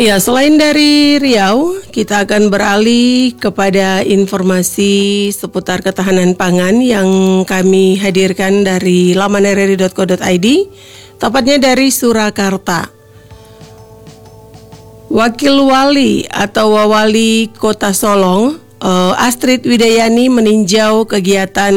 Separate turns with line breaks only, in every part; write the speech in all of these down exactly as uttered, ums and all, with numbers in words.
Iya, selain dari Riau, kita akan beralih kepada informasi seputar ketahanan pangan yang kami hadirkan dari laman r r i dot co dot i d, tepatnya dari Surakarta. Wakil Wali atau Wawali Kota Solong, uh, Astrid Widayani, meninjau kegiatan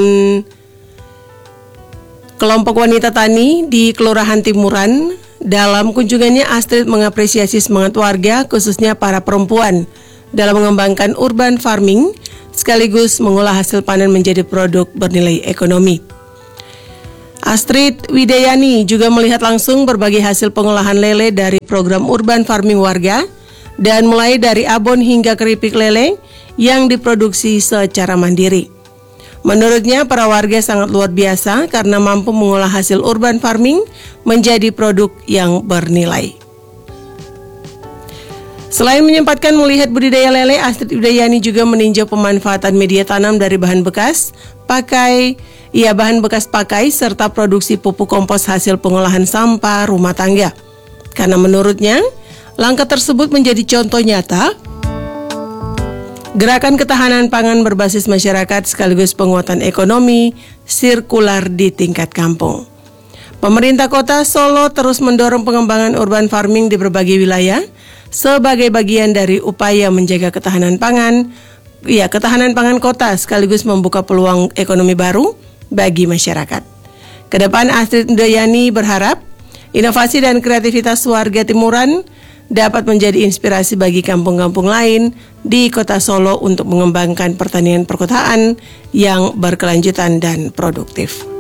kelompok wanita tani di Kelurahan Timuran. Dalam kunjungannya, Astrid mengapresiasi semangat warga, khususnya para perempuan, dalam mengembangkan urban farming, sekaligus mengolah hasil panen menjadi produk bernilai ekonomi. Astrid Widayani juga melihat langsung berbagai hasil pengolahan lele dari program urban farming warga, dan mulai dari abon hingga keripik lele yang diproduksi secara mandiri. Menurutnya, para warga sangat luar biasa karena mampu mengolah hasil urban farming menjadi produk yang bernilai. Selain menyempatkan melihat budidaya lele, Astrid Widayani juga meninjau pemanfaatan media tanam dari bahan bekas pakai, ya bahan bekas pakai serta produksi pupuk kompos hasil pengolahan sampah rumah tangga. Karena menurutnya, langkah tersebut menjadi contoh nyata gerakan ketahanan pangan berbasis masyarakat sekaligus penguatan ekonomi sirkular di tingkat kampung. Pemerintah Kota Solo terus mendorong pengembangan urban farming di berbagai wilayah sebagai bagian dari upaya menjaga ketahanan pangan, ya ketahanan pangan kota sekaligus membuka peluang ekonomi baru bagi masyarakat. Kedepan, Astrid Widayani berharap inovasi dan kreativitas warga Timuran dapat menjadi inspirasi bagi kampung-kampung lain di Kota Solo untuk mengembangkan pertanian perkotaan yang berkelanjutan dan produktif.